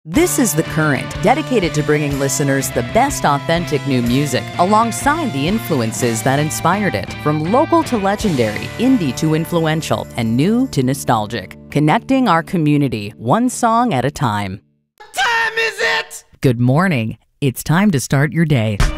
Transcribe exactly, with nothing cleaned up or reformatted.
This is The Current, dedicated to bringing listeners the best authentic new music alongside the influences that inspired it. From local to legendary, indie to influential, and new to nostalgic. Connecting our community, one song at a time. What time is it? Good morning. It's time to start your day.